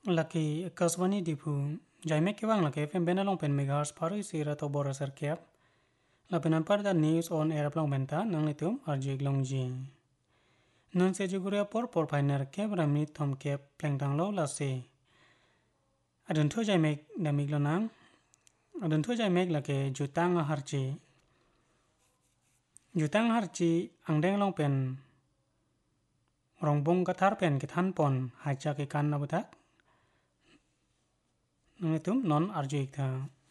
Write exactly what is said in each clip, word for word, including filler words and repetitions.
Laki kaswani dipu jaime kiwang laki F M benalong pen megahertz paru isira to bora serkiap la penan parda news on air plong benta nang litum arji glongji nun se juguria por por painer kep ramni tom kep plengtang lo la se adun tho jaime damig lo nang adun tho jaime laki jutang harji jutang harji angdeng long pen rongbong kathar pen kithan pon hacha ke kan nabutak nang non arji ikta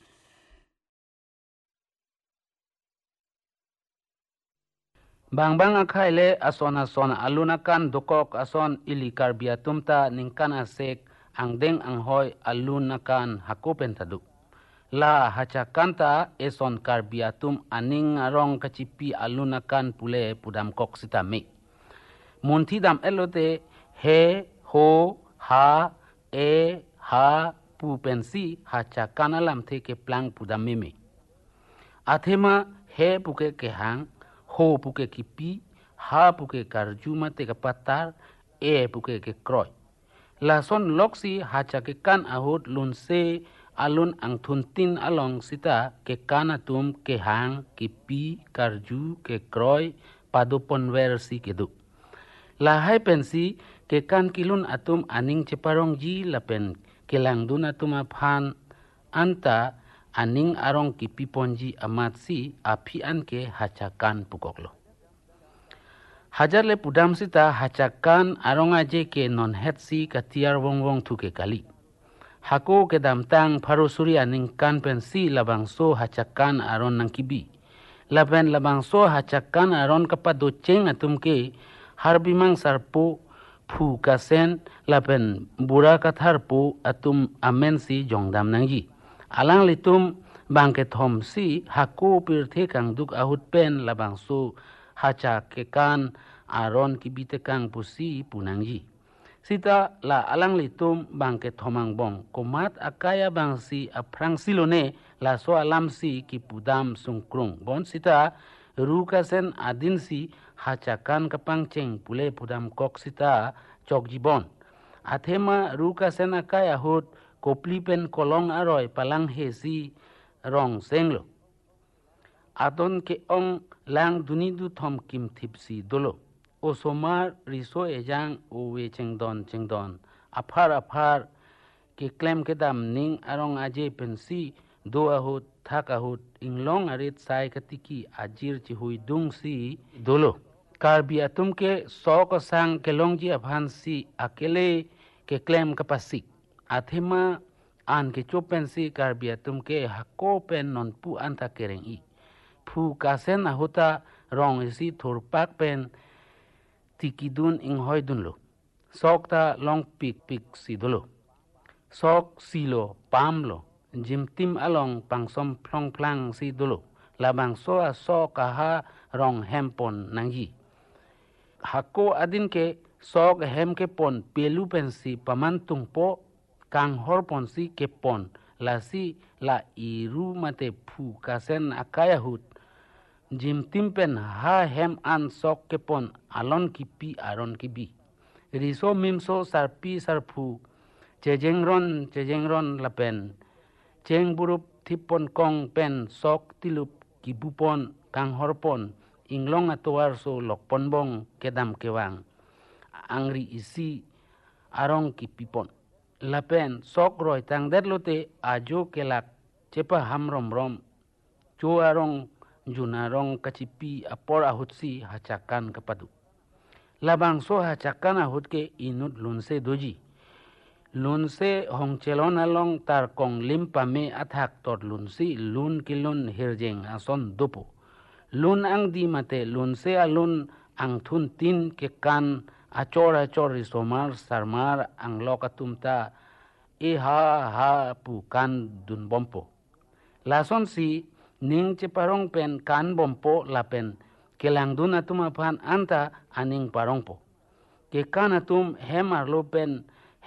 Bang bang akai le ason ason alunakan dokok ason ilikar biatumta ningkan asek angdeng anghoi alunakan hakopen tadu. La hacakanta eson karbiatum aning arong kacipi alunakan pule pudam kok sitame. Muntidam elote he, ho, ha, e, ha, pu pensi hacakan alam te ke plang pudam meme. Athema he puke kehang, ho puke kipi, ha puke karjuma te kapatar, e puke ke kroy. Lason loksi haca ke kan ahut lunse alun ang thuntin along sita ke kanatum ke hang kipi karju ke kroy padupon versi kedu. Lahai pensi ke kan kilun atum aning ceparong ji lapen kelang dun atum aphan anta aning arong kipi ponji amat si api anke hacakan pukoklo. Hajar le pudam sita hacakan arong aje ke non het si katiar wong wong tu ke kali. Hako ke damtang paru suri aning kan pensi labang so hacakan aron nang kibi. Laben labang so hacakan aron kapado ceng atum ke harbimang sarpo pu kasen laben bura kathar pu atum amen si jongdam nangji. Alang litum bangke thom si hako pirthe kang duk ahut pen labang so haca ke kan aron kibite kang pusi punangji. Sita la alang litum bangke thomang bong komat akaya bang si aprang silone la so alam si ki pudam sungkrung bon sita rukasen adin si hacakan kapang ceng pule pudam kok sita chok jibon athema rukasen akaya hut koplipen kolong aroy palang hesi rong senglo adon ke ong lang dunidu thom kim thipsi dolo osomar riso ejang owe chengdon chengdon afar afar ke klem ke dam ning arong aje pensi do ahut thak ahut inglong arit sai katiki ajir chi hui dung si dolo karbi atum ke sok sang ke longji aphan si akele ke klem kapasik athema an ke chopen si karbi atum ke hako pen non pu anta kereng i pu kasen ahuta rong isi thurpak pen tikidun inghoi dunlo sok ta long pik pik si dolo sok silo pamlo jimtim along pangsom plong plang si dolo labang so a so kaha rong hempon nangji hako adin ke sok hem ke pon pelu pensi pamantung po kang hor pon si ke pon la si la iru mate pu kasen akaya hut jim timpen ha hem an sok kepon alon kipi aron kibi riso mimso sarpi sarpu chejengron chejengron lapen cheng burup thipon kong pen sok tilup kibupon kang horpon inglong atuar so lokpon bong kedam kewang angri isi arong kipipon lapen sok roy tang derlote ajo kelak cepa hamrom rom jo arong junarong kacipi apor ahut si hacakan kepadu. Labang so hacakan ahut ke inut lunse doji. Lunse hong celon along tar kong limpa me athak tot lunsi lun kilun hirjeng ason dopo. Lun ang di mate lunse alun ang thun tin ke kan acor acor risomar sarmar ang lokatumta e ha ha pu kan dun bompo. Lason si ning ceparong pen kan bompo lapen kelang dun atum apan anta aning parongpo ke kan atum hemar lo pen